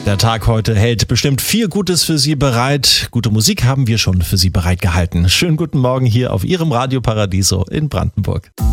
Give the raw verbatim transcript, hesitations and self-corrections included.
Der Tag heute hält bestimmt viel Gutes für Sie bereit. Gute Musik haben wir schon für Sie bereitgehalten. Schönen guten Morgen hier auf Ihrem Radio Paradiso in Brandenburg.